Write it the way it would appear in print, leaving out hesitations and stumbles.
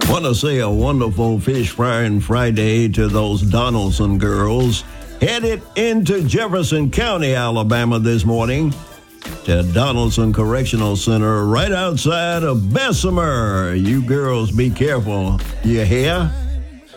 Want to say a wonderful fish frying Friday to those Donaldson girls headed into Jefferson County, Alabama this morning to Donaldson Correctional Center right outside of Bessemer. You girls be careful. You hear?